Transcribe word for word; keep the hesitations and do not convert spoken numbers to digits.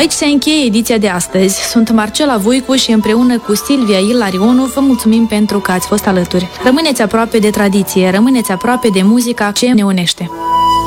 Aici se încheie ediția de astăzi. Sunt Marcela Voicu și împreună cu Silvia Ilarionu vă mulțumim pentru că ați fost alături. Rămâneți aproape de tradiție, rămâneți aproape de muzica ce ne unește.